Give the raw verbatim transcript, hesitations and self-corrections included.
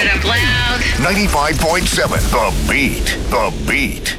it up loud. ninety-five point seven The Beat. The Beat.